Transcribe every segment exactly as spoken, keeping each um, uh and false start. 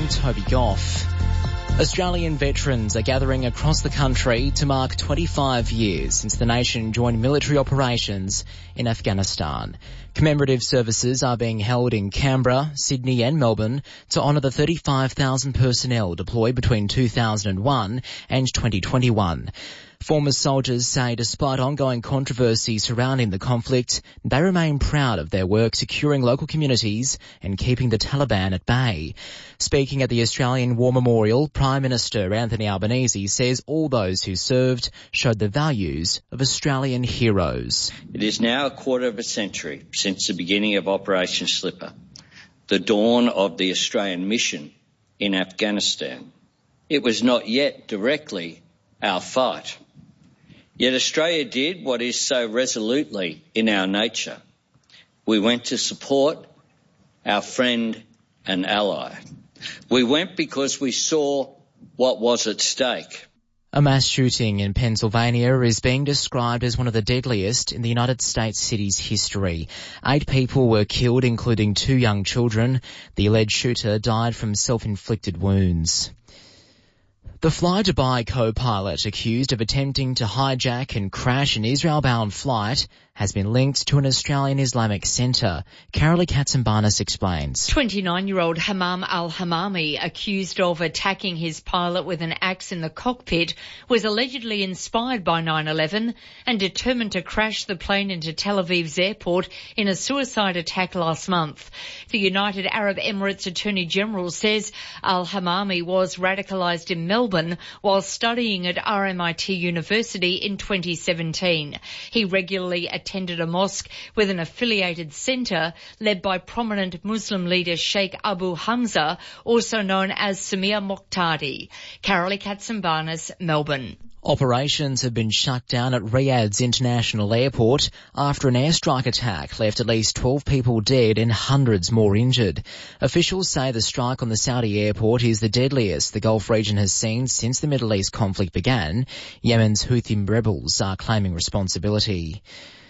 I'm Toby Goff. Australian veterans are gathering across the country to mark twenty-five years since the nation joined military operations in Afghanistan. Commemorative services are being held in Canberra, Sydney and Melbourne to honour the thirty-five thousand personnel deployed between two thousand one and twenty twenty-one. Former soldiers say despite ongoing controversy surrounding the conflict, they remain proud of their work securing local communities and keeping the Taliban at bay. Speaking at the Australian War Memorial, Prime Minister Anthony Albanese says all those who served showed the values of Australian heroes. It is now a quarter of a century since the beginning of Operation Slipper, the dawn of the Australian mission in Afghanistan. It was not yet directly our fight. Yet Australia did what is so resolutely in our nature. We went to support our friend and ally. We went because we saw what was at stake. A mass shooting in Pennsylvania is being described as one of the deadliest in the United States city's history. Eight people were killed, including two young children. The alleged shooter died from self-inflicted wounds. The Fly Dubai co-pilot accused of attempting to hijack and crash an Israel-bound flight has been linked to an Australian Islamic centre. Carolee Katsimbanis explains. twenty-nine-year-old Hamam al-Hamami, accused of attacking his pilot with an axe in the cockpit, was allegedly inspired by nine eleven and determined to crash the plane into Tel Aviv's airport in a suicide attack last month. The United Arab Emirates Attorney General says al-Hamami was radicalised in Melbourne while studying at R M I T University in twenty seventeen. He regularly attended a mosque with an affiliated centre led by prominent Muslim leader Sheikh Abu Hamza, also known as Samir Moqtadi. Carolee Katsimbanis, Melbourne. Operations have been shut down at Riyadh's International Airport after an airstrike attack left at least twelve people dead and hundreds more injured. Officials say the strike on the Saudi airport is the deadliest the Gulf region has seen since the Middle East conflict began. Yemen's Houthi rebels are claiming responsibility.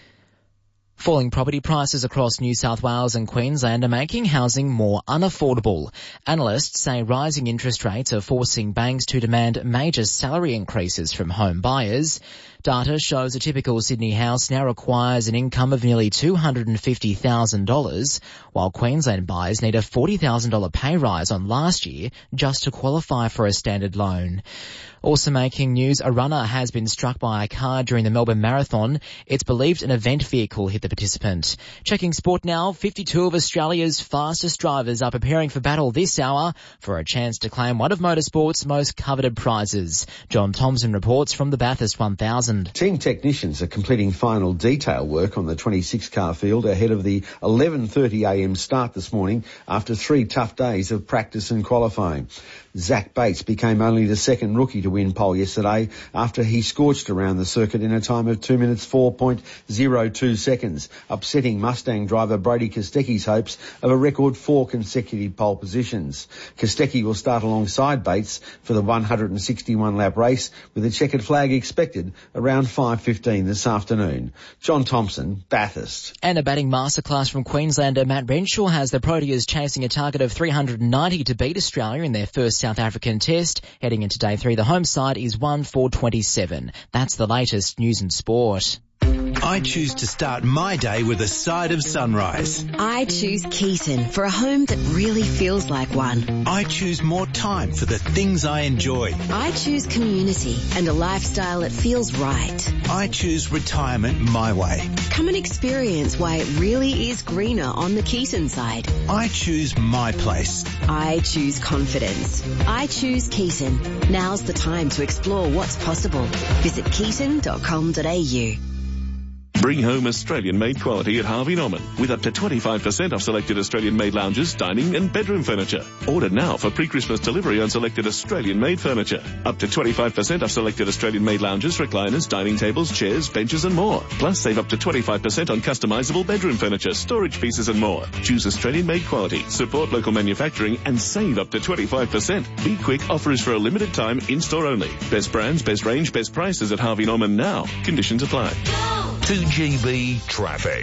Falling property prices across New South Wales and Queensland are making housing more unaffordable. Analysts say rising interest rates are forcing banks to demand major salary increases from home buyers. Data shows a typical Sydney house now requires an income of nearly two hundred fifty thousand dollars, while Queensland buyers need a forty thousand dollars pay rise on last year just to qualify for a standard loan. Also making news, a runner has been struck by a car during the Melbourne Marathon. It's believed an event vehicle hit the participant. Checking sport now, fifty-two of Australia's fastest drivers are preparing for battle this hour for a chance to claim one of motorsport's most coveted prizes. John Thompson reports from the Bathurst one thousand. Team technicians are completing final detail work on the twenty-six car field ahead of the eleven thirty a m start this morning after three tough days of practice and qualifying. Zach Bates became only the second rookie to win pole yesterday after he scorched around the circuit in a time of two minutes four point oh two seconds, upsetting Mustang driver Brady Kostecki's hopes of a record four consecutive pole positions. Kostecki will start alongside Bates for the one hundred sixty-one lap race with a checkered flag expected around five fifteen this afternoon. John Thompson, Bathurst. And a batting masterclass from Queenslander Matt Renshaw has the Proteas chasing a target of three hundred ninety to beat Australia in their first South African test. Heading into day three, the home side is one four twenty-seven. That's the latest news and sport. I choose to start my day with a side of sunrise. I choose Keaton for a home that really feels like one. I choose more time for the things I enjoy. I choose community and a lifestyle that feels right. I choose retirement my way. Come and experience why it really is greener on the Keaton side. I choose my place. I choose confidence. I choose Keaton. Now's the time to explore what's possible. Visit keaton dot com dot a u. Bring home Australian-made quality at Harvey Norman with up to twenty-five percent off selected Australian-made lounges, dining and bedroom furniture. Order now for pre-Christmas delivery on selected Australian-made furniture. Up to twenty-five percent off selected Australian-made lounges, recliners, dining tables, chairs, benches and more. Plus save up to twenty-five percent on customizable bedroom furniture, storage pieces and more. Choose Australian-made quality, support local manufacturing and save up to twenty-five percent. Be quick, offer is for a limited time, in-store only. Best brands, best range, best prices at Harvey Norman now. Conditions apply. two G B traffic.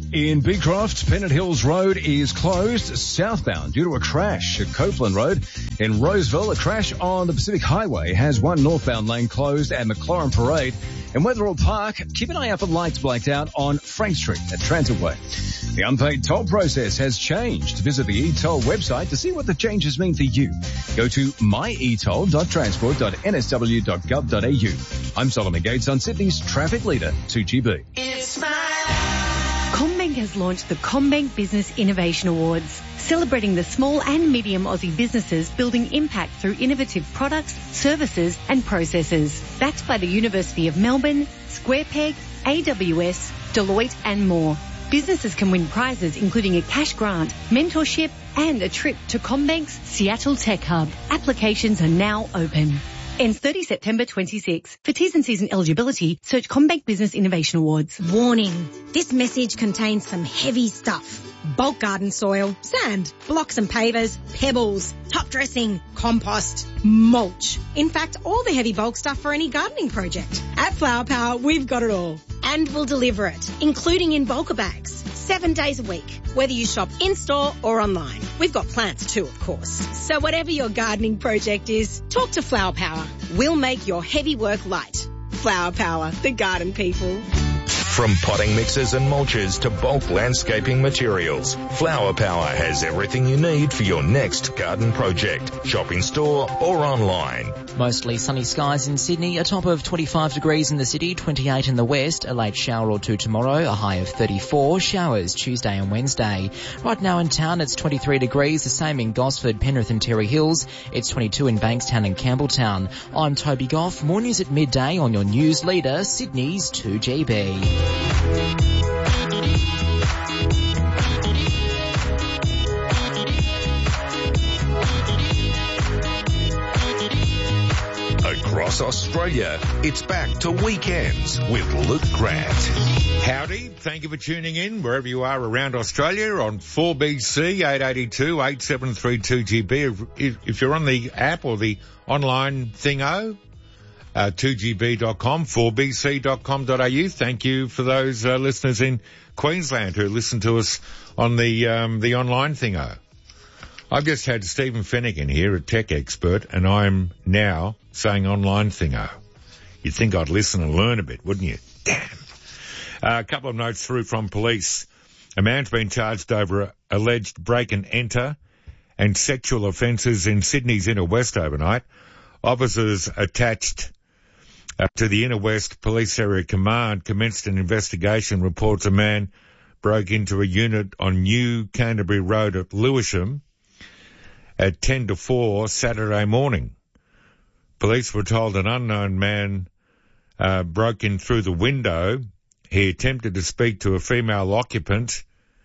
In Beecroft, Pennant Hills Road is closed southbound due to a crash at Copeland Road. In Roseville, a crash on the Pacific Highway has one northbound lane closed at McLaurin Parade. In Wetherill Park, keep an eye out for lights blacked out on Frank Street at Transitway. The unpaid toll process has changed. Visit the e-toll website to see what the changes mean for you. Go to my e toll dot transport dot n s w dot gov dot a u. I'm Solomon Gates on Sydney's traffic leader, two G B. It's my... CommBank has launched the CommBank Business Innovation Awards, celebrating the small and medium Aussie businesses building impact through innovative products, services and processes. Backed by the University of Melbourne, SquarePeg, A W S, Deloitte and more. Businesses can win prizes including a cash grant, mentorship and a trip to CommBank's Seattle Tech Hub. Applications are now open. Ends thirtieth September twenty-six. For T's and C's and eligibility, search CommBank Business Innovation Awards. Warning. This message contains some heavy stuff. Bulk garden soil, sand, blocks and pavers, pebbles, top dressing, compost, mulch. In fact, all the heavy bulk stuff for any gardening project. At Flower Power, we've got it all. And we'll deliver it, including in bulker bags, seven days a week, whether you shop in-store or online. We've got plants too, of course. So whatever your gardening project is, talk to Flower Power. We'll make your heavy work light. Flower Power, the garden people. From potting mixes and mulches to bulk landscaping materials, Flower Power has everything you need for your next garden project. Shop in store or online. Mostly sunny skies in Sydney, a top of twenty-five degrees in the city, twenty-eight in the west, a late shower or two tomorrow, a high of thirty-four, showers Tuesday and Wednesday. Right now in town it's twenty-three degrees, the same in Gosford, Penrith and Terry Hills. It's twenty-two in Bankstown and Campbelltown. I'm Toby Goff. More news at midday on your news leader, Sydney's two G B. Across Australia, it's back to Weekends with Luke Grant. Howdy, thank you for tuning in wherever you are around Australia on four B C eight eighty-two eight seven three two G B. If, if, if you're on the app or the online thingo, uh, two G B dot com, four B C dot com dot a u. Thank you for those uh, listeners in Queensland who listen to us on the um, the online thingo. I've just had Stephen Finnegan here, a tech expert, and I'm now saying online thingo. You'd think I'd listen and learn a bit, wouldn't you? Damn. Uh, a couple of notes through from police. A man's been charged over a alleged break and enter and sexual offences in Sydney's Inner West overnight. Officers attached uh, to the Inner West Police Area Command commenced an investigation. Reports a man broke into a unit on New Canterbury Road at Lewisham at ten to four Saturday morning. Police were told an unknown man uh, broke in through the window. He attempted to speak to a female occupant.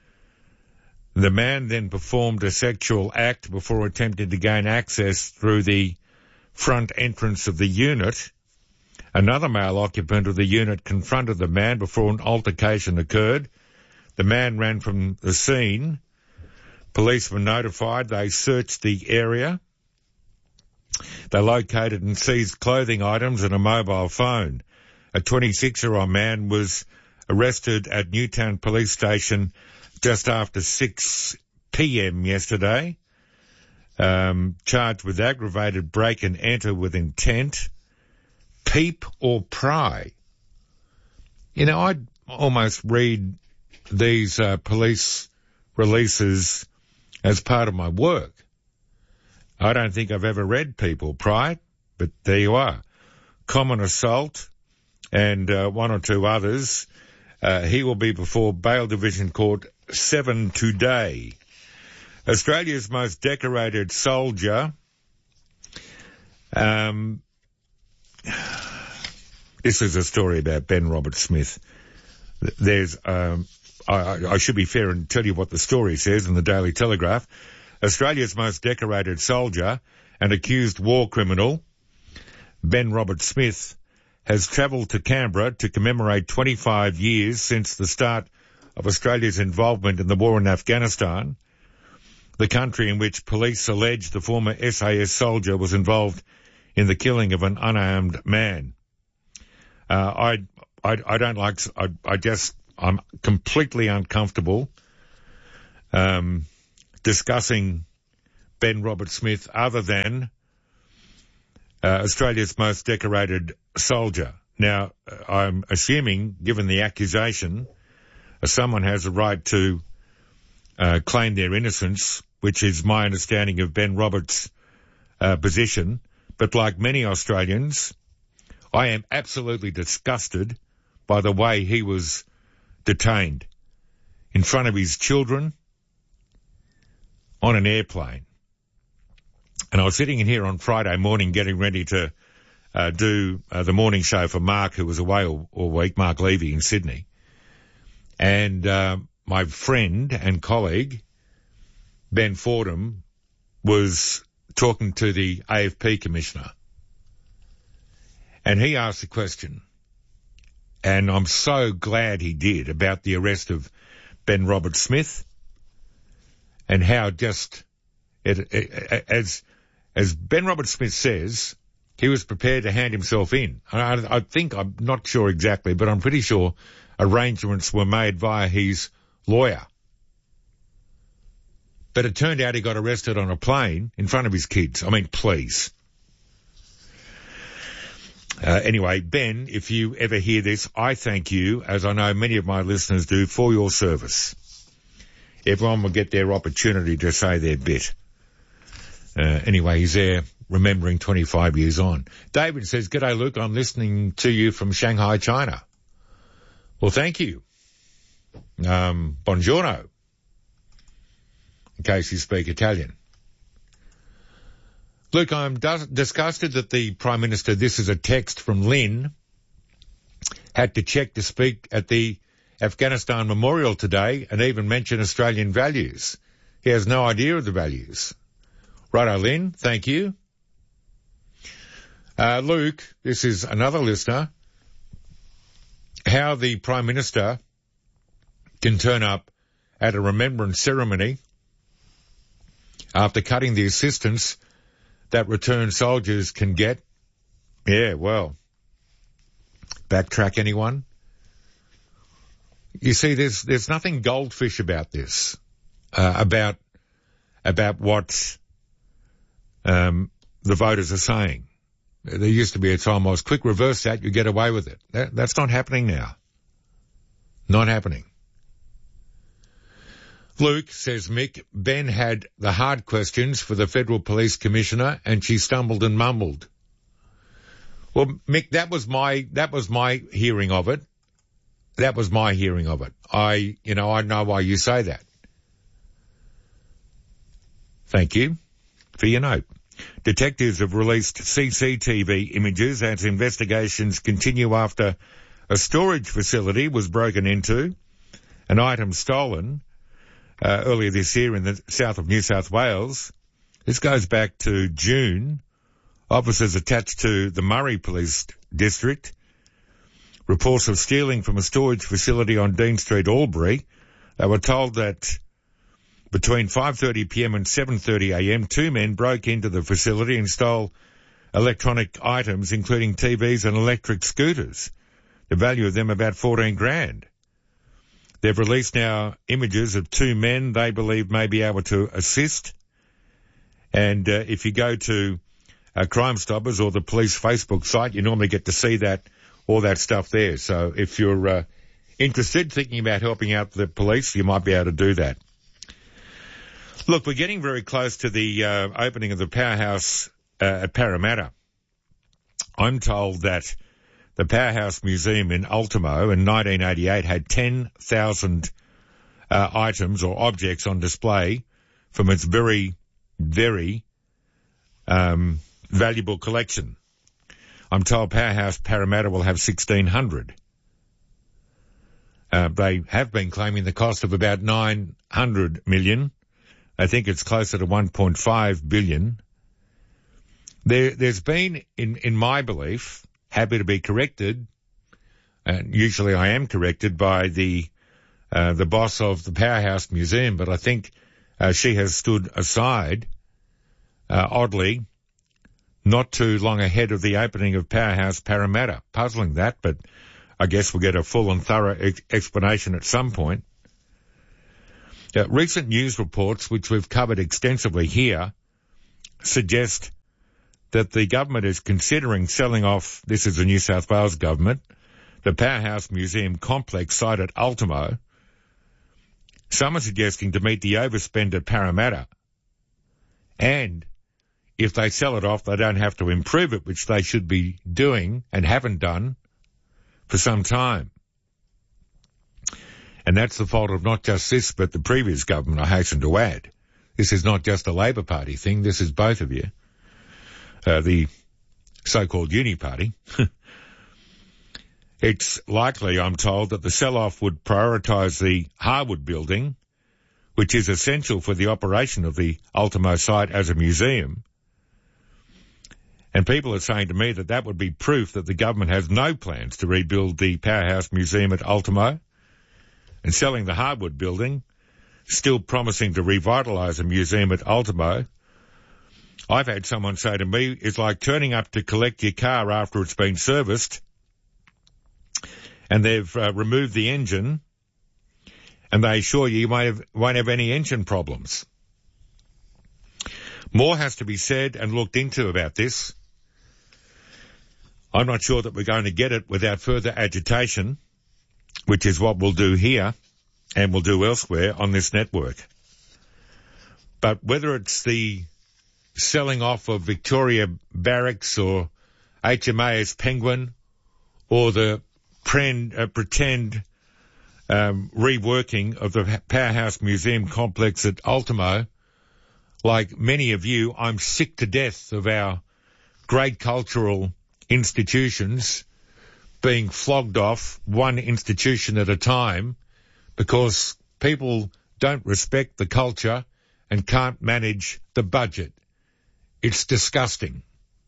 The man then performed a sexual act before attempting to gain access through the front entrance of the unit. Another male occupant of the unit confronted the man before an altercation occurred. The man ran from the scene. Police were notified. They searched the area. They located and seized clothing items and a mobile phone. A twenty-six-year-old man was arrested at Newtown Police Station just after six p.m. yesterday, um, charged with aggravated break and enter with intent, peep or pry. You know, I'd almost read these uh, police releases as part of my work. I don't think I've ever read Peep or Pry, but there you are. Common assault and uh, one or two others. Uh, he will be before Bail Division Court seven today. Australia's most decorated soldier. Um, this is a story about Ben Roberts-Smith. There's, um, I, I should be fair and tell you what the story says in the Daily Telegraph. Australia's most decorated soldier and accused war criminal, Ben Roberts-Smith, has travelled to Canberra to commemorate twenty-five years since the start of Australia's involvement in the war in Afghanistan, the country in which police allege the former S A S soldier was involved in the killing of an unarmed man. Uh, I, I, I don't like, I, I just I'm completely uncomfortable um, discussing Ben Roberts-Smith other than uh, Australia's most decorated soldier. Now, I'm assuming, given the accusation, uh, someone has a right to uh, claim their innocence, which is my understanding of Ben Roberts' uh, position. But like many Australians, I am absolutely disgusted by the way he was detained in front of his children on an airplane. And I was sitting in here on Friday morning getting ready to uh, do uh, the morning show for Mark, who was away all, all week, Mark Levy in Sydney. And uh, my friend and colleague, Ben Fordham, was talking to the A F P commissioner. And he asked a question, and I'm so glad he did, about the arrest of Ben Roberts-Smith and how just, it, it, as as Ben Roberts-Smith says, he was prepared to hand himself in. I, I think, I'm not sure exactly, but I'm pretty sure arrangements were made via his lawyer. But it turned out he got arrested on a plane in front of his kids. I mean, please. Uh, anyway, Ben, if you ever hear this, I thank you, as I know many of my listeners do, for your service. Everyone will get their opportunity to say their bit. Uh, anyway, he's there remembering twenty-five years on. David says, "G'day, Luke. I'm listening to you from Shanghai, China." Well, thank you. Um, buongiorno, in case you speak Italian. Luke, I'm dis- disgusted that the Prime Minister, this is a text from Lynn, had to check to speak at the Afghanistan Memorial today and even mention Australian values. He has no idea of the values. Righto, Lynn, thank you. Uh, Luke, this is another listener. How the Prime Minister can turn up at a remembrance ceremony after cutting the assistance that returned soldiers can get. Yeah, well, backtrack anyone? You see, there's there's nothing goldfish about this, uh, about about what um, the voters are saying. There used to be a time I was quick reverse that, you get away with it. That, that's not happening now. Not happening. Luke, says Mick, Ben had the hard questions for the Federal Police Commissioner and she stumbled and mumbled. Well, Mick, that was my, that was my hearing of it. That was my hearing of it. I, you know, I know why you say that. Thank you for your note. Detectives have released C C T V images as investigations continue after a storage facility was broken into, an item stolen uh, earlier this year in the south of New South Wales. This goes back to June. Officers attached to the Murray Police District reports of stealing from a storage facility on Dean Street, Albury. They were told that between five thirty p.m. and seven thirty a.m., two men broke into the facility and stole electronic items, including T Vs and electric scooters. The value of them about fourteen grand. They've released now images of two men they believe may be able to assist. And uh, if you go to uh, Crime Stoppers or the police Facebook site, you normally get to see that, all that stuff there. So if you're uh, interested, thinking about helping out the police, you might be able to do that. Look, we're getting very close to the uh, opening of the powerhouse uh, at Parramatta. I'm told that the Powerhouse Museum in Ultimo in nineteen eighty-eight had ten thousand uh, items or objects on display from its very, very um, valuable collection. I'm told Powerhouse Parramatta will have sixteen hundred. Uh, they have been claiming the cost of about nine hundred million. I think it's closer to one point five billion. There, there's been, in, in my belief, happy to be corrected, and usually I am corrected by the, uh, the boss of the Powerhouse Museum, but I think, uh, she has stood aside, uh, oddly, not too long ahead of the opening of Powerhouse Parramatta. Puzzling that, but I guess we'll get a full and thorough ex- explanation at some point. Uh, recent news reports, which we've covered extensively here, suggest that the government is considering selling off, this is the New South Wales government, the Powerhouse Museum complex site at Ultimo. Some are suggesting to meet the overspend at Parramatta. And if they sell it off, they don't have to improve it, which they should be doing and haven't done for some time. And that's the fault of not just this, but the previous government, I hasten to add. This is not just a Labor Party thing, this is both of you. Uh, the so-called Uni Party. It's likely, I'm told, that the sell-off would prioritise the Harwood building, which is essential for the operation of the Ultimo site as a museum. And people are saying to me that that would be proof that the government has no plans to rebuild the Powerhouse Museum at Ultimo, and selling the Harwood building, still promising to revitalise a museum at Ultimo. I've had someone say to me, it's like turning up to collect your car after it's been serviced, and they've uh, removed the engine, and they assure you you won't have, won't have any engine problems. More has to be said and looked into about this. I'm not sure that we're going to get it without further agitation, which is what we'll do here and we'll do elsewhere on this network. But whether it's the selling off of Victoria Barracks or H M A S Penguin or the pretend, uh, pretend um, reworking of the Powerhouse Museum complex at Ultimo, like many of you, I'm sick to death of our great cultural institutions being flogged off one institution at a time because people don't respect the culture and can't manage the budget. It's disgusting.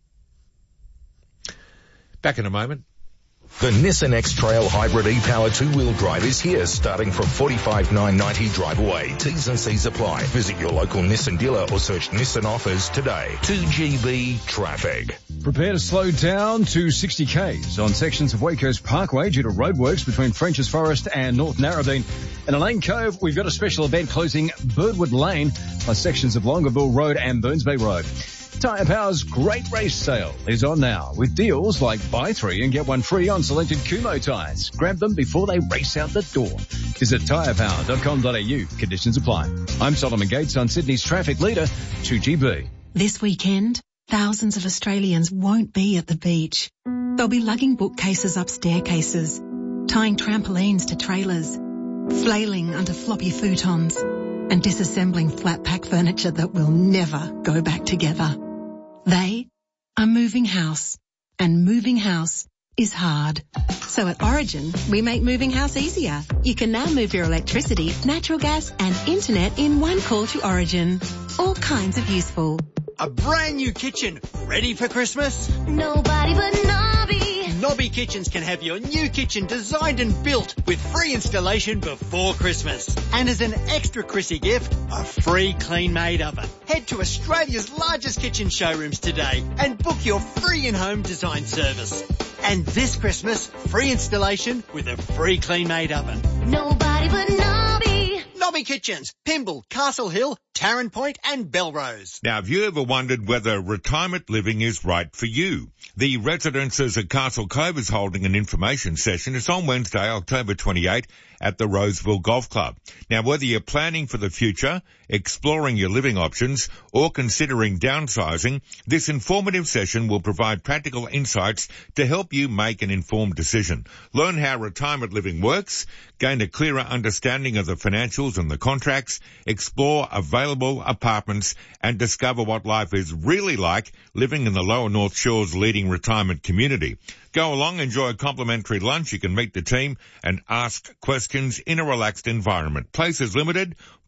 Back in a moment. The Nissan X-Trail Hybrid e-Power two-wheel drive is here, starting from forty-five thousand nine hundred ninety dollars drive away. T's and C's apply. Visit your local Nissan dealer or search Nissan offers today. two G B traffic. Prepare to slow down to sixty kays on sections of Waco's Parkway due to roadworks between French's Forest and North Narrabeen. And in Lane Cove, we've got a special event closing Birdwood Lane plus sections of Longueville Road and Burns Bay Road. Tyre Power's Great Race Sale is on now with deals like buy three and get one free on selected Kumho tyres. Grab them before they race out the door. Visit tyre power dot com dot a u. Conditions apply. I'm Solomon Gates on Sydney's traffic leader, two G B. This weekend, thousands of Australians won't be at the beach. They'll be lugging bookcases up staircases, tying trampolines to trailers, flailing under floppy futons, and disassembling flat pack furniture that will never go back together. They are moving house, and moving house is hard. So at Origin, we make moving house easier. You can now move your electricity, natural gas and internet in one call to Origin. All kinds of useful. A brand new kitchen, ready for Christmas? Nobody but Nobby. Nobby Kitchens can have your new kitchen designed and built with free installation before Christmas. And as an extra Chrissy gift, a free clean-made oven. Head to Australia's largest kitchen showrooms today and book your free in-home design service. And this Christmas, free installation with a free clean-made oven. Nobody but Nobby. Nobby Kitchens, Pymble, Castle Hill, Tarrant Point and Belrose. Now, have you ever wondered whether retirement living is right for you? The Residences at Castle Cove is holding an information session. It's on Wednesday, October twenty-eighth at the Roseville Golf Club. Now, whether you're planning for the future, exploring your living options, or considering downsizing, this informative session will provide practical insights to help you make an informed decision. Learn how retirement living works, gain a clearer understanding of the financials and the contracts, explore available apartments, and discover what life is really like living in the Lower North Shore's leading retirement community. Go along, enjoy a complimentary lunch. You can meet the team and ask questions in a relaxed environment. Places limited.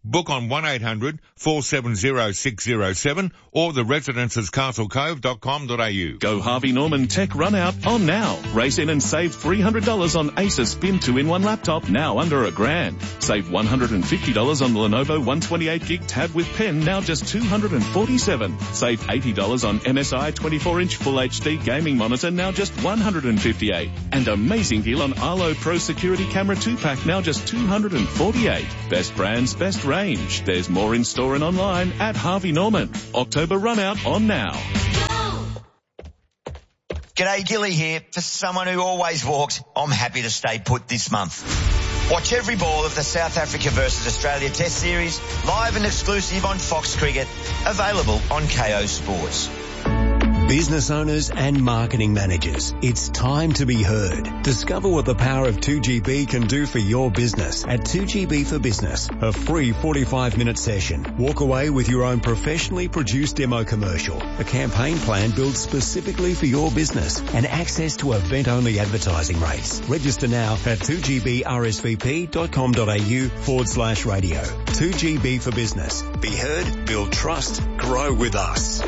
Book on one eight hundred four seven zero six zero seven or the residences castle cove dot com dot a u. Go Harvey Norman Tech Run Out on now. Race in and save three hundred dollars on Asus Spin two in one laptop, now under a grand. Save one hundred fifty dollars on the Lenovo one twenty-eight gig tab with pen, now just two hundred forty-seven dollars. Save eighty dollars on M S I twenty-four inch Full H D gaming monitor, now just one hundred fifty-eight dollars. And amazing deal on Arlo Pro Security Camera two pack, now just two hundred forty-eight dollars. Best brands, best range. There's more in store and online at Harvey Norman. October Run Out on now. G'day, Gilly here. For someone who always walks, I'm happy to stay put this month. Watch every ball of the South Africa versus Australia Test Series, live and exclusive on Fox Cricket, available on K O Sports. Business owners and marketing managers, it's time to be heard. Discover what the power of two G B can do for your business at two G B for Business, a free forty-five minute session. Walk away with your own professionally produced demo commercial, a campaign plan built specifically for your business, and access to event-only advertising rates. Register now at two G B R S V P dot com dot a u forward slash radio. two G B for Business. Be heard, build trust, grow with us.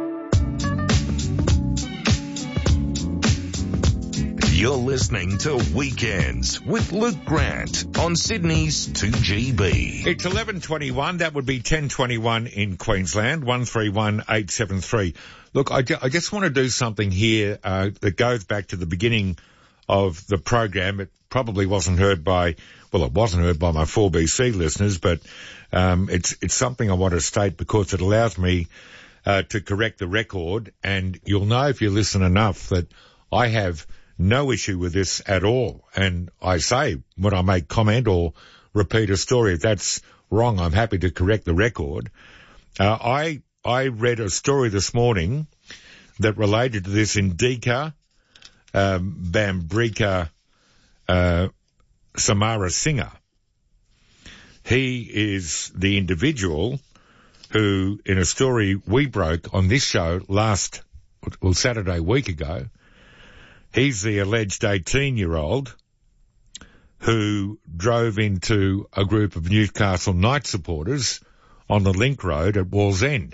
You're listening to Weekends with Luke Grant on Sydney's two G B. It's eleven twenty-one. That would be ten twenty-one in Queensland, one three one eight seven three. Look, I, ju- I just want to do something here uh, that goes back to the beginning of the program. It probably wasn't heard by, well, it wasn't heard by my four B C listeners, but um, it's it's something I want to state because it allows me uh, to correct the record. And you'll know if you listen enough that I have no issue with this at all. And I say when I make comment or repeat a story, if that's wrong, I'm happy to correct the record. Uh, I I read a story this morning that related to this Indika um, Bambrika uh, Samara Singer. He is the individual who, in a story we broke on this show last, well, Saturday week ago, he's the alleged eighteen-year-old who drove into a group of Newcastle Knight supporters on the Link Road at Wallsend.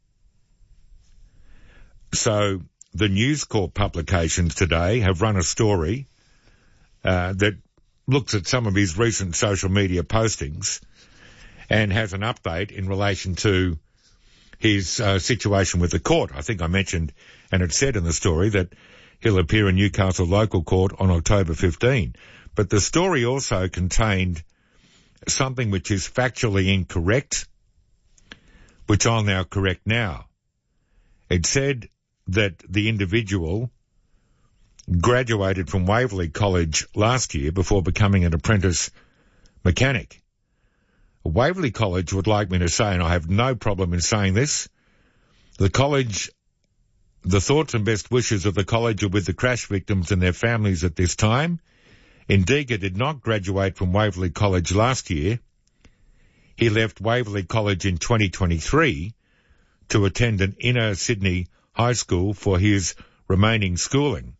So the News Corp publications today have run a story uh, that looks at some of his recent social media postings and has an update in relation to his uh, situation with the court. I think I mentioned, and it said in the story, that he'll appear in Newcastle Local Court on October fifteenth. But the story also contained something which is factually incorrect, which I'll now correct now. It said that the individual graduated from Waverley College last year before becoming an apprentice mechanic. Waverley College would like me to say, and I have no problem in saying this, the college, the thoughts and best wishes of the college are with the crash victims and their families at this time. Indika did not graduate from Waverley College last year. He left Waverley College in twenty twenty-three to attend an inner Sydney high school for his remaining schooling.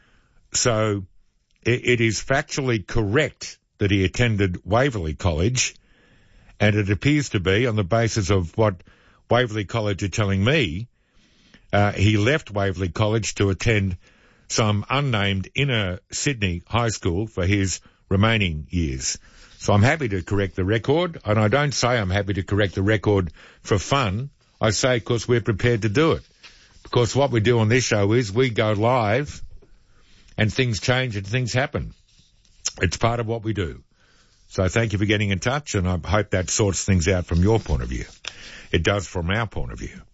So it, it is factually correct that he attended Waverley College, and it appears to be, on the basis of what Waverley College are telling me, uh, he left Waverley College to attend some unnamed inner Sydney high school for his remaining years. So I'm happy to correct the record, and I don't say I'm happy to correct the record for fun. I say because we're prepared to do it. Because what we do on this show is we go live and things change and things happen. It's part of what we do. So thank you for getting in touch, and I hope that sorts things out from your point of view. It does from our point of view.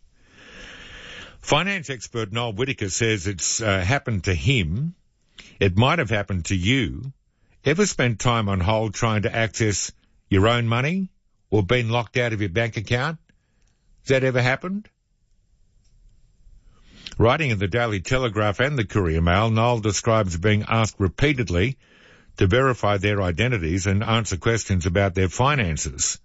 Finance expert Noel Whittaker says it's uh, happened to him. It might have happened to you. Ever spent time on hold trying to access your own money or been locked out of your bank account? Has that ever happened? Writing in the Daily Telegraph and the Courier Mail, Noel describes being asked repeatedly to verify their identities and answer questions about their finances.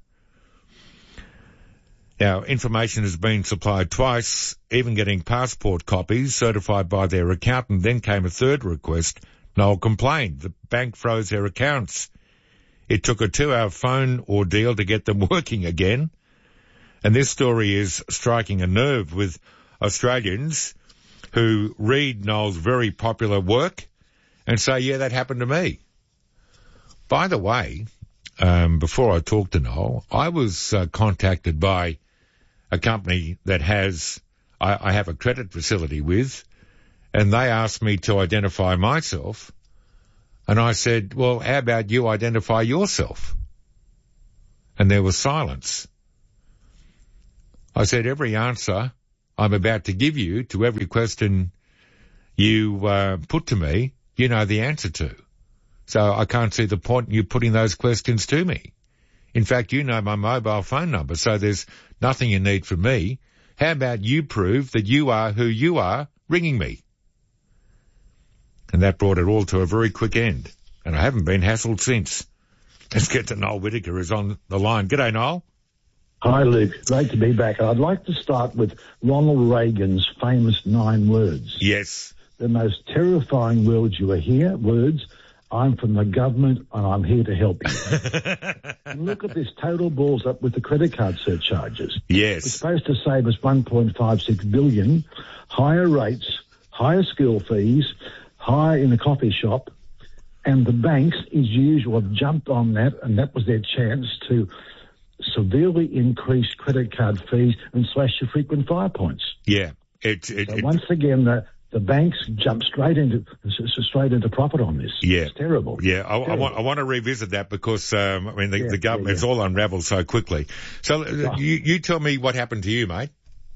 Now, information has been supplied twice, even getting passport copies certified by their accountant. Then came a third request. Noel complained the bank froze their accounts It took a two-hour phone ordeal to get them working again. And this story is striking a nerve with Australians who read Noel's very popular work and say, yeah, that happened to me. By the way, um, before I talk to Noel, I was uh, contacted by a company that has, I, I have a credit facility with, and they asked me to identify myself. And I said, well, how about you identify yourself? And there was silence. I said, every answer I'm about to give you to every question you uh, put to me, you know the answer to. So I can't see the point in you putting those questions to me. In fact, you know my mobile phone number, so there's nothing you need from me. How about you prove that you are who you are ringing me? And that brought it all to a very quick end. And I haven't been hassled since. Let's get to Noel Whittaker, who's on the line. G'day, Noel. Hi, Luke. Great to be back. I'd like to start with Ronald Reagan's famous nine words. Yes. The most terrifying words you will hear, words, I'm from the government and I'm here to help you. And look at this total balls up with the credit card surcharges. Yes. It's supposed to save us one point five six billion, higher rates, higher school fees, higher in the coffee shop, and the banks, as usual, have jumped on that, and that was their chance to severely increase credit card fees and slash your frequent flyer points. Yeah. It, it, so it, once again, the, the banks jump straight into straight into profit on this. Yeah. It's terrible. Yeah, I, terrible. I, want, I want to revisit that because, um, I mean, the, yeah, the government, yeah, yeah. it's all unravelled so quickly. So uh, you, you tell me what happened to you, mate.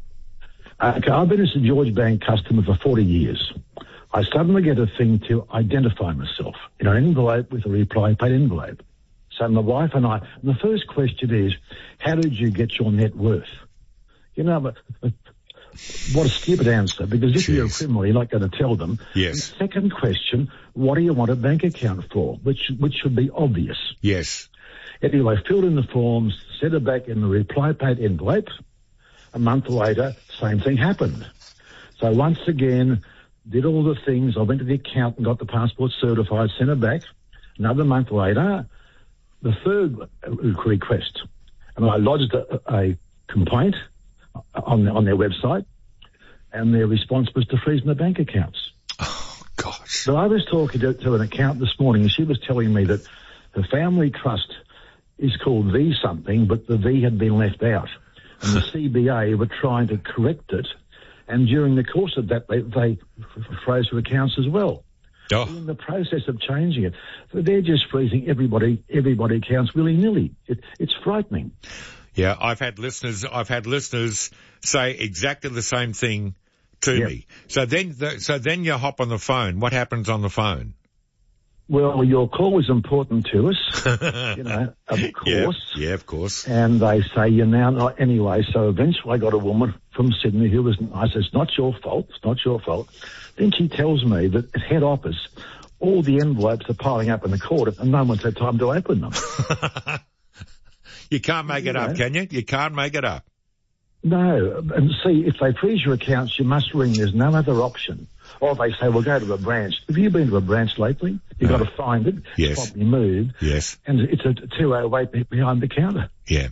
Uh, okay, I've been a St George Bank customer for forty years. I suddenly get a thing to identify myself in an envelope with a reply paid envelope. So my wife and I, and the first question is, how did you get your net worth? You know, but, but what a stupid answer, because if Jeez. You're a criminal, you're not going to tell them. Yes. And second question, what do you want a bank account for? Which, which should be obvious. Yes. Anyway, filled in the forms, sent it back in the reply paid envelope. A month later, same thing happened. So once again, did all the things. I went to the account and got the passport certified, sent it back. Another month later, the third request, and I lodged a, a complaint on on their website, and their response was to freeze my bank accounts. Oh, gosh. So I was talking to, to an accountant this morning, and she was telling me that her family trust is called V something, but the V had been left out, and the C B A were trying to correct it. And during the course of that, they, they froze her accounts as well. Oh. In the process of changing it, so they're just freezing everybody, everybody accounts willy-nilly. It, it's frightening. Yeah, I've had listeners, I've had listeners say exactly the same thing to yep. me. So then, the, so then you hop on the phone. What happens on the phone? Well, your call was important to us, you know, of course. Yeah, yeah, of course. And they say you're now not anyway. So eventually I got a woman from Sydney who was nice. It's not your fault. It's not your fault. Then she tells me that at head office, all the envelopes are piling up in the court and no one's had time to open them. You can't make you it know. up, can you? You can't make it up. No. And see, if they freeze your accounts, you must ring. There's no other option. Or they say, well, go to a branch. Have you been to a branch lately? You've no. got to find it. Yes. It's probably moved. Yes. And it's a two-hour wait behind the counter. Yeah.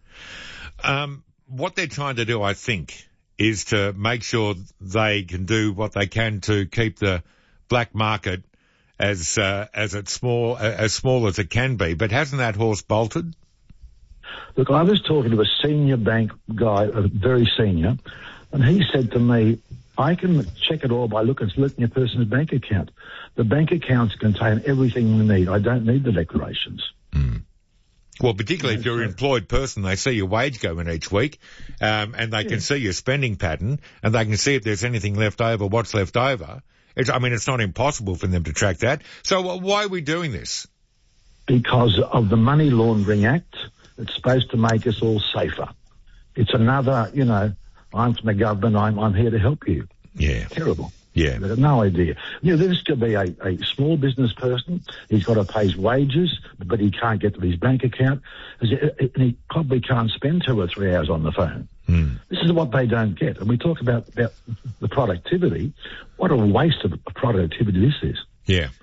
Um, what they're trying to do, I think, is to make sure they can do what they can to keep the black market as uh, as it's small as small as it can be. But hasn't that horse bolted? Look, I was talking to a senior bank guy, a very senior, and he said to me, I can check it all by looking at a person's bank account. The bank accounts contain everything we need. I don't need the declarations. Mm. Well, particularly if you're an employed person, they see your wage go in each week, um, and they yeah. can see your spending pattern, and they can see if there's anything left over, what's left over. It's, I mean, it's not impossible for them to track that. So uh, why are we doing this? Because of the Money Laundering Act. It's supposed to make us all safer. It's another, you know, I'm from the government, I'm, I'm here to help you. Yeah. Terrible. Yeah. They've got no idea. You know, this could be a, a small business person. He's got to pay his wages, but he can't get to his bank account. And he probably can't spend two or three hours on the phone. Mm. This is what they don't get. And we talk about, about the productivity. What a waste of productivity this is. Yeah.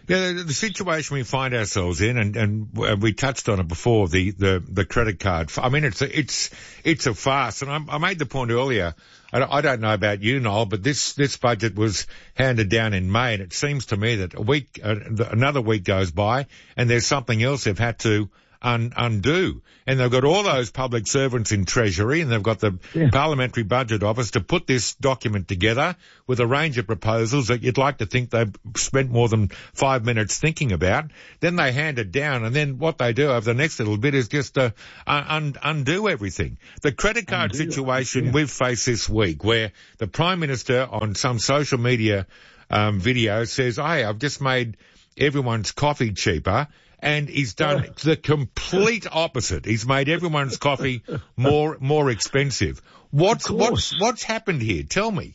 Yeah, the, the situation we find ourselves in, and, and we touched on it before, the, the, the credit card. I mean, it's a, it's, it's a farce. And I, I made the point earlier, I, I don't know about you, Noel, but this, this budget was handed down in May, and it seems to me that a week, uh, another week goes by, and there's something else they've had to Un, undo. And they've got all those public servants in Treasury, and they've got the yeah. Parliamentary Budget Office to put this document together with a range of proposals that you'd like to think they've spent more than five minutes thinking about. Then they hand it down, and then what they do over the next little bit is just uh, un, undo everything. The credit card undo situation yeah. we've faced this week, where the Prime Minister on some social media um, video says, hey, I've just made everyone's coffee cheaper. And he's done yeah. the complete opposite. He's made everyone's coffee more more expensive. What's what's what's happened here? Tell me.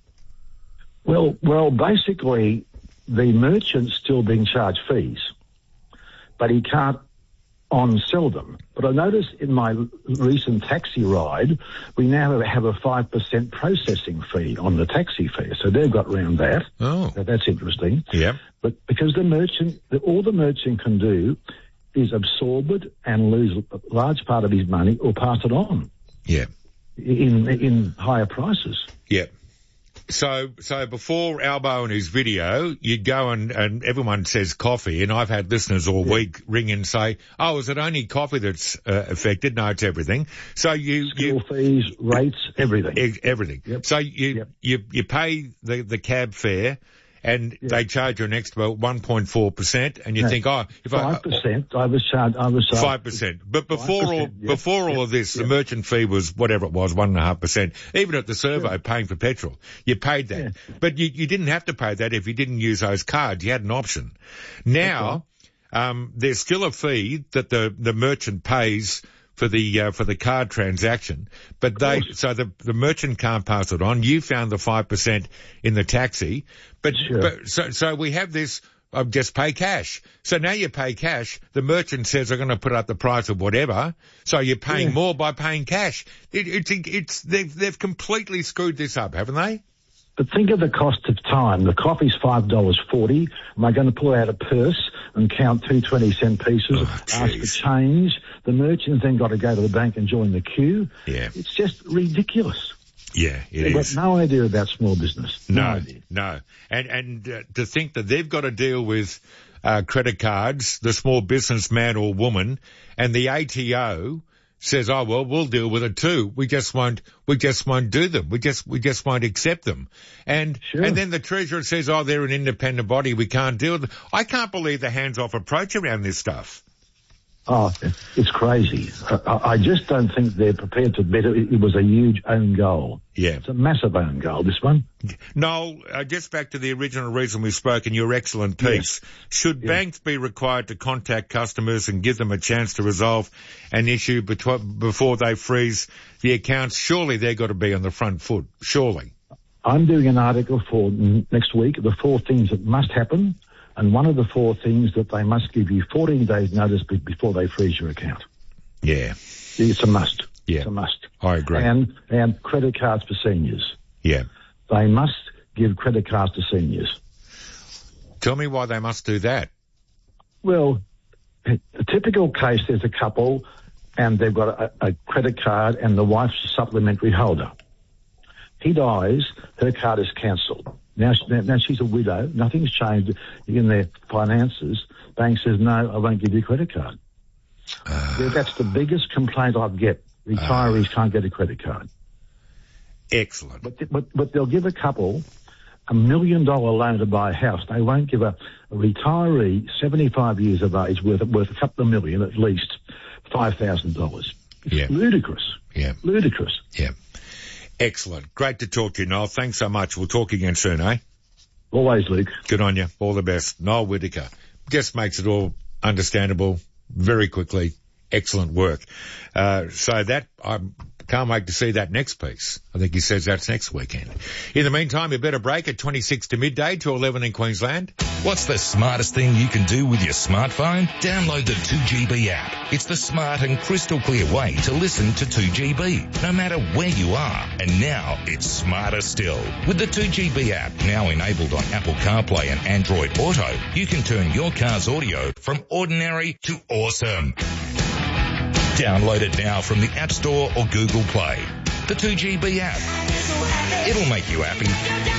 Well, well, basically, the merchant's still being charged fees, but he can't on-sell them. But I noticed in my recent taxi ride, we now have a five percent processing fee on the taxi fare. So they've got round that. Oh. So that's interesting. Yeah. But because the merchant, all the merchant can do is absorb it and lose a large part of his money or pass it on. Yeah. In, in higher prices. Yeah. So, so before Albo and his video, you'd go and, and everyone says coffee, and I've had listeners all yeah. week ring and say, oh, is it only coffee that's uh, affected? No, it's everything. So you, School you, fees, rates, everything. E- everything. Yep. So you, yep. you, you pay the, the cab fare, and yep. they charge you an extra one point four percent, and you no, think, oh, if five I, five percent, I was charged, I was charged. five percent. But before all, yep. before all yep. of this, yep. the merchant fee was whatever it was, one and a half percent. Even at the servo, yeah. paying for petrol, you paid that. Yeah. But you, you didn't have to pay that if you didn't use those cards. You had an option. Now, okay. um, there's still a fee that the, the merchant pays for the uh, for the card transaction, but they so the the merchant can't pass it on. You found the five percent in the taxi, but, sure. but so so we have this. Uh, just pay cash. So now you pay cash. The merchant says they're going to put up the price of whatever. So you're paying yeah. more by paying cash. It, it's it's they've they've completely screwed this up, haven't they? But think of the cost of time. The coffee's five dollars forty. Am I going to pull out a purse and count two twenty-cent pieces, oh, ask for change? The merchant's then got to go to the bank and join the queue. Yeah. It's just ridiculous. Yeah, it They've is. got no idea about small business. No, no, idea. no. And, and uh, to think that they've got to deal with uh, credit cards, the small businessman or woman, and the A T O says, oh, well, we'll deal with it too. We just won't, we just won't do them. We just, we just won't accept them. And, sure. and then the treasurer says, oh, they're an independent body. We can't deal with them. I can't believe the hands-off approach around this stuff. Oh, it's crazy. I, I just don't think they're prepared to admit it. It was a huge own goal. Yeah. It's a massive own goal, this one. Noel, uh, just back to the original reason we spoke in your excellent piece. Yes. Should yeah. banks be required to contact customers and give them a chance to resolve an issue betw- before they freeze the accounts? Surely they've got to be on the front foot. Surely. I'm doing an article for n- next week, the four things that must happen. And one of the four things that they must give you fourteen days notice be- before they freeze your account. Yeah. It's a must. Yeah. It's a must. I agree. And, and credit cards for seniors. Yeah. They must give credit cards to seniors. Tell me why they must do that. Well, a typical case, there's a couple and they've got a, a credit card and the wife's a supplementary holder. He dies, her card is cancelled. Now, now she's a widow. Nothing's changed in their finances. Bank says, no, I won't give you a credit card. Uh, That's the biggest complaint I get. Retirees uh, can't get a credit card. Excellent. But, but, but they'll give a couple a million dollar loan to buy a house. They won't give a, a retiree seventy-five years of age worth, worth a couple of million, at least five thousand dollars. It's yeah. ludicrous. Yeah. Ludicrous. Yeah. Excellent. Great to talk to you, Noel. Thanks so much. We'll talk again soon, eh? Always, Luke. Good on you. All the best. Noel Whittaker. Just makes it all understandable very quickly. Excellent work. Uh, so that, I can't wait to see that next piece. I think he says that's next weekend. In the meantime, you better break at twenty-six to midday to eleven in Queensland. What's the smartest thing you can do with your smartphone? Download the two G B app. It's the smart and crystal clear way to listen to two G B, no matter where you are. And now it's smarter still. With the two G B app, now enabled on Apple CarPlay and Android Auto, you can turn your car's audio from ordinary to awesome. Download it now from the App Store or Google Play. The two G B app. It'll make you happy.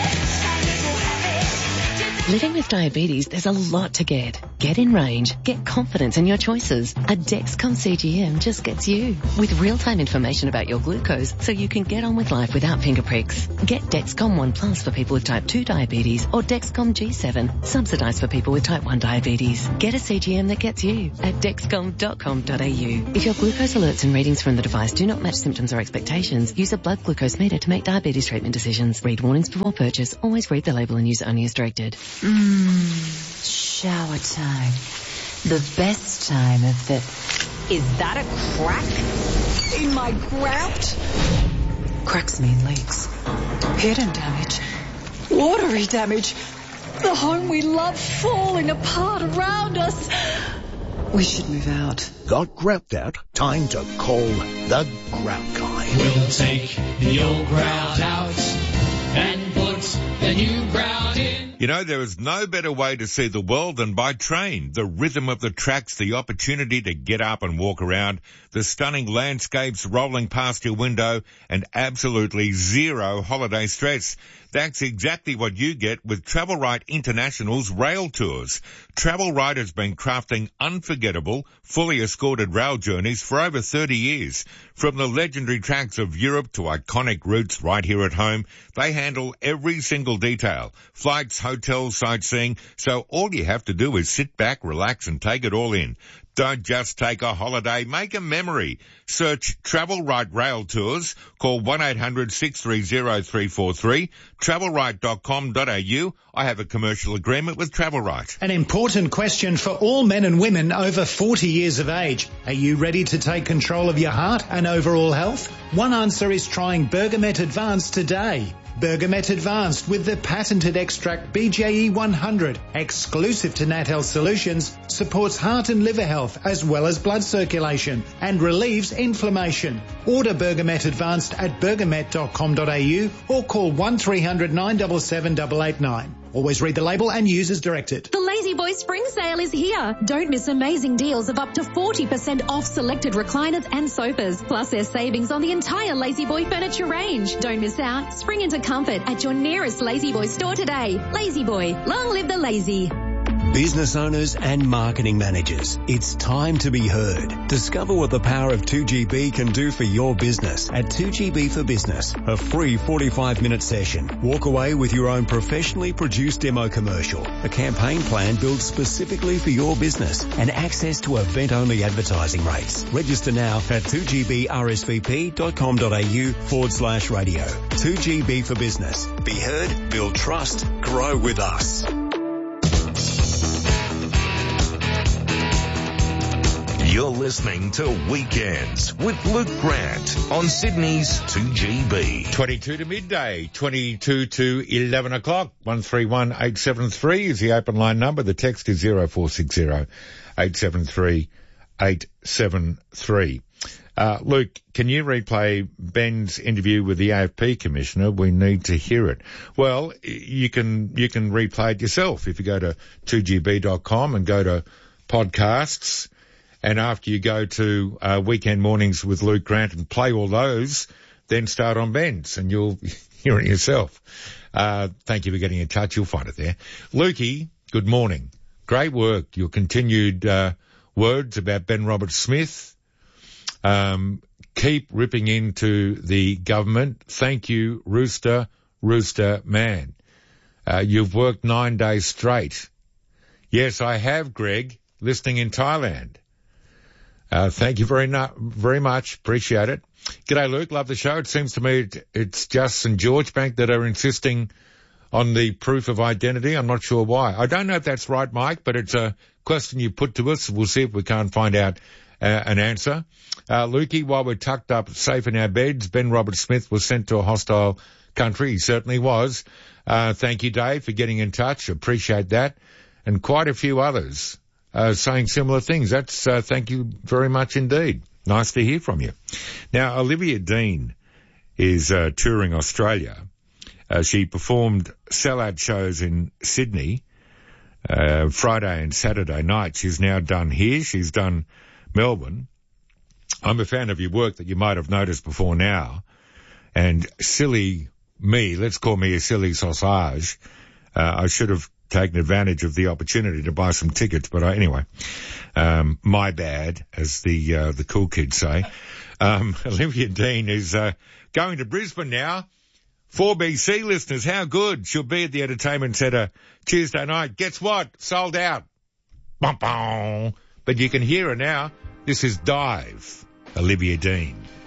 Living with diabetes, there's a lot to get. Get in range. Get confidence in your choices. A Dexcom C G M just gets you. With real-time information about your glucose so you can get on with life without finger pricks. Get Dexcom One Plus for people with type two diabetes or Dexcom G seven, subsidised for people with type one diabetes. Get a C G M that gets you at dexcom dot com dot a u. If your glucose alerts and readings from the device do not match symptoms or expectations, use a blood glucose meter to make diabetes treatment decisions. Read warnings before purchase. Always read the label and use only as directed. Mmm, shower time. The best time of the... Is that a crack in my grout? Cracks mean leaks. Hidden damage. Watery damage. The home we love falling apart around us. We should move out. Got grout out? Time to call the Grout Guy. We'll take the old grout out and put the new grout in. You know, there is no better way to see the world than by train. The rhythm of the tracks, the opportunity to get up and walk around, the stunning landscapes rolling past your window, and absolutely zero holiday stress. That's exactly what you get with Travel Right International's rail tours. Travel Right has been crafting unforgettable, fully escorted rail journeys for over thirty years. From the legendary tracks of Europe to iconic routes right here at home, they handle every single detail. Flights, hotels, sightseeing, so all you have to do is sit back, relax and take it all in. Don't just take a holiday, make a memory. Search Travel Right Rail Tours. Call one eight hundred six three zero three four three, travel right dot com dot a u. I have a commercial agreement with Travel Right. An important question for all men and women over forty years of age. Are you ready to take control of your heart and overall health? One answer is trying Bergamet Advanced today. Bergamet Advanced with the patented extract B J E one hundred, exclusive to Nat Health Solutions, supports heart and liver health as well as blood circulation and relieves inflammation. Order Bergamet Advanced at bergamet dot com dot a u or call one three hundred nine seven seven eight eight nine. Always read the label and use as directed. The Lazy Boy Spring Sale is here. Don't miss amazing deals of up to forty percent off selected recliners and sofas. Plus there's savings on the entire Lazy Boy furniture range. Don't miss out. Spring into comfort at your nearest Lazy Boy store today. Lazy Boy, long live the lazy. Business owners and marketing managers, it's time to be heard. Discover what the power of two G B can do for your business at two G B for Business, a free forty-five minute session. Walk away with your own professionally produced demo commercial, a campaign plan built specifically for your business, and access to event-only advertising rates. Register now at two g b r s v p dot com dot a u forward slash radio. two G B for Business. Be heard, build trust, grow with us. You're listening to Weekends with Luke Grant on Sydney's two G B. twenty-two to midday, twenty-two to eleven o'clock. one three one eight seven three is the open line number. The text is zero four six zero eight seven three eight seven three. Uh, Luke, can you replay Ben's interview with the A F P Commissioner? We need to hear it. Well, you can, you can replay it yourself if you go to two g b dot com and go to podcasts. And after you go to uh, Weekend Mornings with Luke Grant and play all those, then start on Ben's and you'll hear it yourself. Uh, thank you for getting in touch. You'll find it there. Lukey, good morning. Great work. Your continued uh, words about Ben Roberts-Smith. Um, keep ripping into the government. Thank you, Rooster, Rooster Man. Uh, you've worked nine days straight. Yes, I have, Greg, listening in Thailand. Uh, thank you very, no- very much. Appreciate it. G'day, Luke. Love the show. It seems to me it, it's just St George Bank that are insisting on the proof of identity. I'm not sure why. I don't know if that's right, Mike, but it's a question you put to us. We'll see if we can't find out uh, an answer. Uh, Lukey, while we're tucked up safe in our beds, Ben Roberts-Smith was sent to a hostile country. He certainly was. Uh, thank you, Dave, for getting in touch. Appreciate that. And quite a few others uh, saying similar things. That's uh, thank you very much indeed. Nice to hear from you. Now, Olivia Dean is uh, touring Australia. Uh, she performed sellout shows in Sydney uh, Friday and Saturday night. She's now done here. She's done Melbourne. I'm a fan of your work that you might have noticed before now. And silly me, let's call me a silly sausage. Uh, I should have taken advantage of the opportunity to buy some tickets, but I, anyway, um, my bad, as the uh, the cool kids say. Um, Olivia Dean is uh, going to Brisbane now. four B C listeners, how good. She'll be at the Entertainment Centre Tuesday night. Guess what? Sold out. Bum, bum. But you can hear her now. This is Dive, Olivia Dean.